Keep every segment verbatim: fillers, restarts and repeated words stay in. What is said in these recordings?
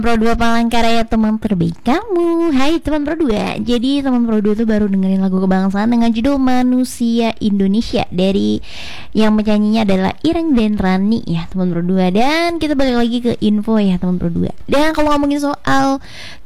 Pro dua Palangkaraya, teman terbaik kamu. Hai teman Pro dua. Jadi teman Pro dua tuh baru dengerin lagu kebangsaan dengan judul Manusia Indonesia dari yang penyanyinya adalah Ireng dan Rani ya teman Pro dua. Dan kita balik lagi ke info ya teman Pro dua. Dan kalau ngomongin soal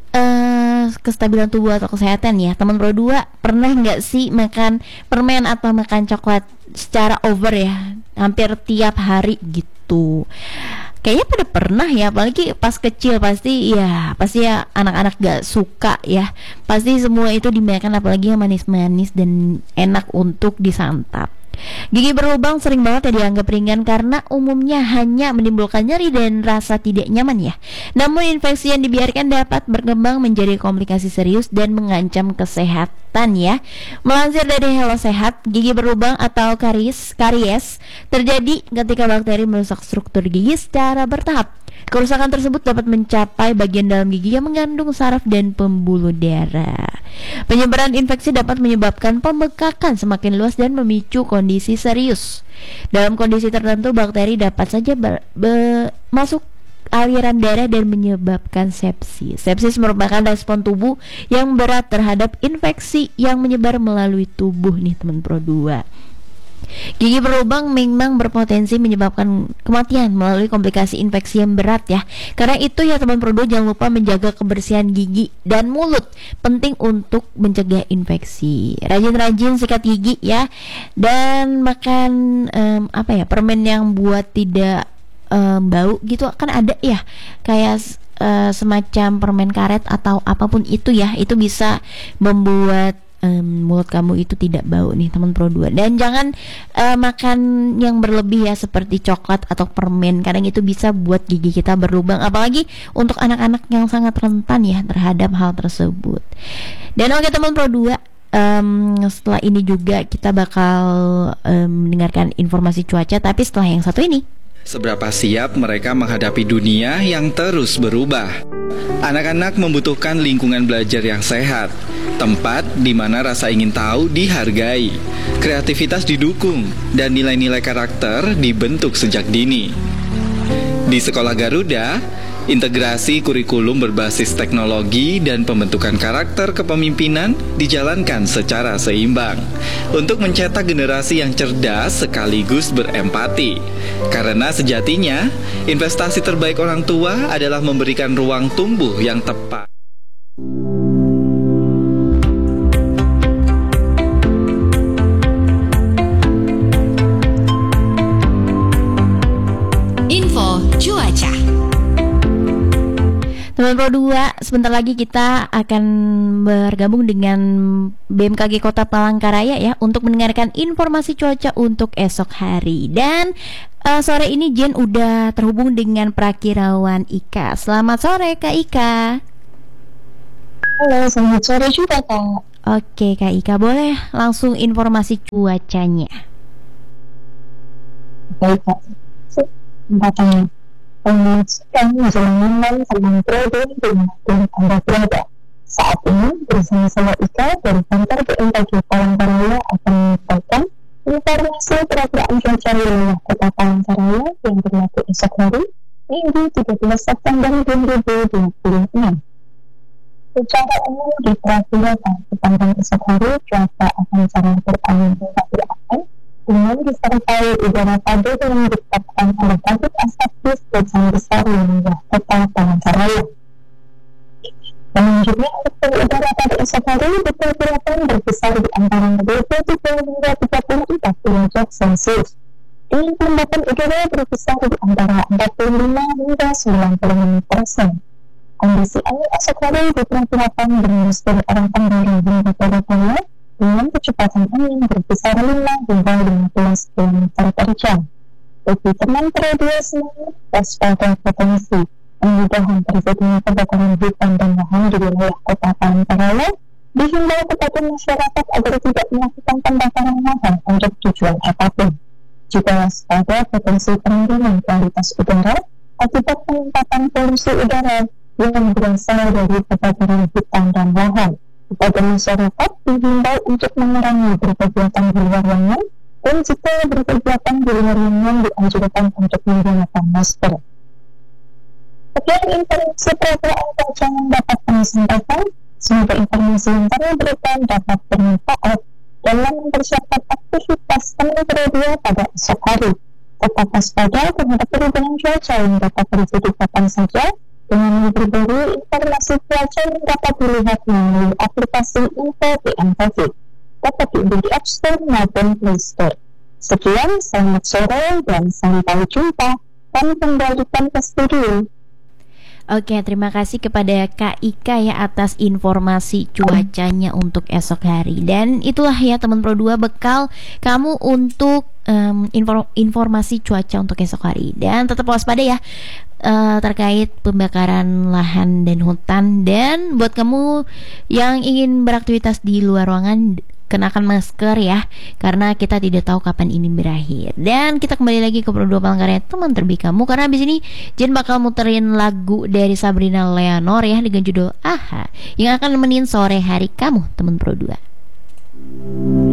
uh, kestabilan tubuh atau kesehatan ya teman Pro dua, pernah nggak sih makan permen atau makan coklat secara over ya, hampir tiap hari gitu? Kayaknya pada pernah ya, apalagi pas kecil pasti ya, pasti ya anak-anak gak suka ya. Pasti semua itu dimakan, apalagi yang manis-manis dan enak untuk disantap. Gigi berlubang sering banget ya dianggap ringan karena umumnya hanya menimbulkan nyeri dan rasa tidak nyaman ya. Namun infeksi yang dibiarkan dapat berkembang menjadi komplikasi serius dan mengancam kesehatan ya. Melansir dari Hello Sehat, gigi berlubang atau karies, karies terjadi ketika bakteri merusak struktur gigi secara bertahap. Kerusakan tersebut dapat mencapai bagian dalam gigi yang mengandung saraf dan pembuluh darah. Penyebaran infeksi dapat menyebabkan pembekakan semakin luas dan memicu kondisi serius. Dalam kondisi tertentu, bakteri dapat saja ber, be, masuk aliran darah dan menyebabkan sepsis. Sepsis merupakan respon tubuh yang berat terhadap infeksi yang menyebar melalui tubuh nih teman Pro dua. Gigi berlubang memang berpotensi menyebabkan kematian melalui komplikasi infeksi yang berat ya. Karena itu ya teman Pro dua, jangan lupa menjaga kebersihan gigi dan mulut, penting untuk mencegah infeksi. Rajin-rajin sikat gigi ya, dan makan um, apa ya permen yang buat tidak um, bau gitu kan ada ya, kayak uh, semacam permen karet atau apapun itu ya, itu bisa membuat Um, mulut kamu itu tidak bau nih teman Pro dua. Dan jangan uh, makan yang berlebih ya, seperti coklat atau permen, kadang itu bisa buat gigi kita berlubang, apalagi untuk anak-anak yang sangat rentan ya terhadap hal tersebut. Dan oke teman Pro dua, um, setelah ini juga kita bakal um, mendengarkan informasi cuaca, tapi setelah yang satu ini. Seberapa siap mereka menghadapi dunia yang terus berubah? Anak-anak membutuhkan lingkungan belajar yang sehat, tempat di mana rasa ingin tahu dihargai, kreativitas didukung, dan nilai-nilai karakter dibentuk sejak dini. Di Sekolah Garuda, integrasi kurikulum berbasis teknologi dan pembentukan karakter kepemimpinan dijalankan secara seimbang untuk mencetak generasi yang cerdas sekaligus berempati. Karena sejatinya, investasi terbaik orang tua adalah memberikan ruang tumbuh yang tepat. Info cuaca. Teman Pro dua, sebentar lagi kita akan bergabung dengan B M K G Kota Palangkaraya ya untuk mendengarkan informasi cuaca untuk esok hari. Dan uh, sore ini Jen udah terhubung dengan Prakirawan Ika. Selamat sore Kak Ika. Halo, selamat sore juga Kak. Oke Kak Ika, boleh langsung informasi cuacanya. Oke Kak, tempatnya Sedang menjalankan teman Pro dua dengan Anda berada. Saat ini bersama-sama Ika dari kantor B M K G Palangkaraya akan menyampaikan informasi perakiraan cuaca wilayah Kota Palangkaraya yang berlaku esok hari Minggu tiga belas September dua ribu dua puluh enam. Secara umum diperkirakan sepanjang esok hari cuaca akan sangat berangin hingga berawan dengan disertai udara padat yang dikatakan oleh kabut asap di sebagian besar wilayah Kota Palangkaraya. Menunjuknya suhu udara pada esok hari diperkirakan berkisar di antara dua puluh tiga hingga tiga puluh empat derajat Celcius. Dengan kelembapan udara berkisar di antara empat puluh lima hingga sembilan puluh lima persen. Kondisi angin esok hari diperkirakan berhembus dari arah tenggara hingga barat daya dengan kecepatan angin berkisar lima hingga lima belas kilometer per jam. Bagi teman Pro dua semuanya, waspada potensi kemudahan terjadinya kebakaran hutan dan lahan di wilayah Kota Palangkaraya, dihimbau kepada masyarakat agar tidak melakukan pembakaran lahan untuk tujuan apapun. Juga waspada potensi penurunan kualitas udara akibat peningkatan polusi udara yang berasal dari kebakaran hutan dan lahan. Kepada masyarakat dihimbau untuk mengurangi berkegiatan di luar ruangan, dan jika berkegiatan di luar ruangan dianjurkan untuk menggunakan masker. Sekian informasi perkiraan cuaca yang dapat kami sampaikan. Semoga informasi yang kami berikan dapat bermanfaat dalam mempersiapkan aktivitas teman berdua pada esok hari. Tetap waspada terhadap perubahan cuaca yang dapat terjadi kapan saja dengan berburu informasi cuaca yang dapat dilihat melalui aplikasi Info B M K G. Dapat diunduh di App Store maupun Play Store. Sekian, selamat sore dan sampai jumpa. Kami kembalikan ke studio. Oke, terima kasih kepada Kak Ika ya atas informasi cuacanya untuk esok hari. Dan itulah ya teman Pro dua bekal kamu untuk um, info- informasi cuaca untuk esok hari. Dan tetap waspada ya uh, terkait pembakaran lahan dan hutan. Dan buat kamu yang ingin beraktivitas di luar ruangan, kenakan masker ya, karena kita tidak tahu kapan ini berakhir. Dan kita kembali lagi ke Pro dua Palangkaraya teman terbaik kamu, karena abis ini Jen bakal muterin lagu dari Sabrina Leonor ya dengan judul Aha, yang akan nemenin sore hari kamu teman Pro dua.